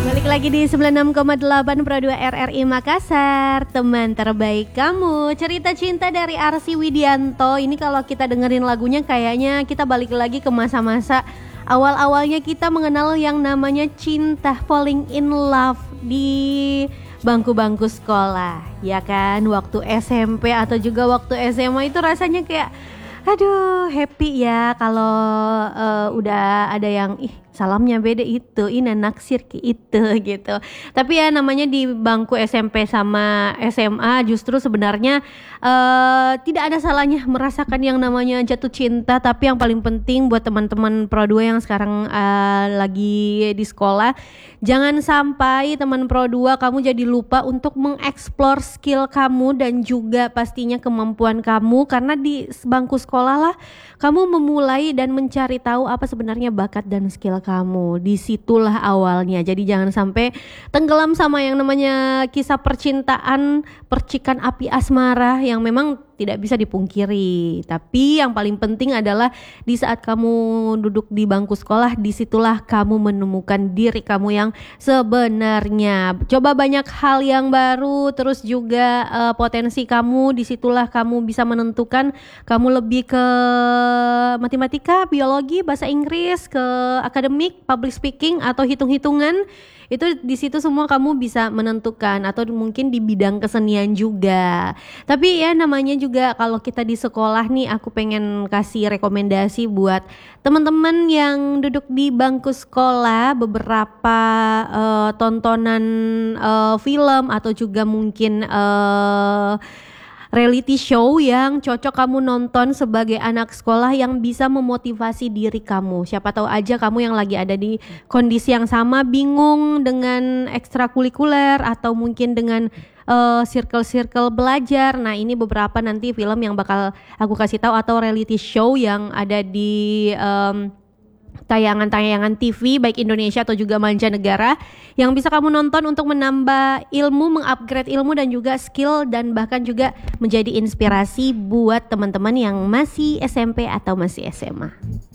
Balik lagi di 96,8 Pro 2 RRI Makassar, teman terbaik kamu. Cerita cinta dari Arsy Widianto. Ini kalau kita dengerin lagunya kayaknya kita balik lagi ke masa-masa awal-awalnya kita mengenal yang namanya cinta, falling in love di bangku-bangku sekolah. Ya kan, waktu SMP atau juga waktu SMA itu rasanya kayak aduh happy ya kalau udah ada yang salamnya beda itu, ini naksir ki itu gitu. Tapi ya namanya di bangku SMP sama SMA justru sebenarnya tidak ada salahnya merasakan yang namanya jatuh cinta. Tapi yang paling penting buat teman-teman Pro 2 yang sekarang lagi di sekolah, jangan sampai teman Pro 2 kamu jadi lupa untuk mengeksplor skill kamu dan juga pastinya kemampuan kamu, karena di bangku sekolah lah kamu memulai dan mencari tahu apa sebenarnya bakat dan skill kamu. Disitulah awalnya. Jadi jangan sampai tenggelam sama yang namanya kisah percintaan, percikan api asmara yang memang tidak bisa dipungkiri. Tapi yang paling penting adalah di saat kamu duduk di bangku sekolah, disitulah kamu menemukan diri kamu yang sebenarnya. Coba banyak hal yang baru, terus juga potensi kamu, disitulah kamu bisa menentukan kamu lebih ke matematika, biologi, bahasa Inggris, ke akademik, public speaking, atau hitung-hitungan. Itu di situ semua kamu bisa menentukan, atau mungkin di bidang kesenian juga. Tapi ya namanya juga kalau kita di sekolah nih, aku pengen kasih rekomendasi buat teman-teman yang duduk di bangku sekolah, beberapa tontonan film atau juga mungkin reality show yang cocok kamu nonton sebagai anak sekolah yang bisa memotivasi diri kamu. Siapa tahu aja kamu yang lagi ada di kondisi yang sama, bingung dengan ekstrakurikuler atau mungkin dengan circle-circle belajar. Nah, ini beberapa nanti film yang bakal aku kasih tahu atau reality show yang ada di tayangan-tayangan TV baik Indonesia atau juga mancanegara yang bisa kamu nonton untuk menambah ilmu, mengupgrade ilmu dan juga skill, dan bahkan juga menjadi inspirasi buat teman-teman yang masih SMP atau masih SMA.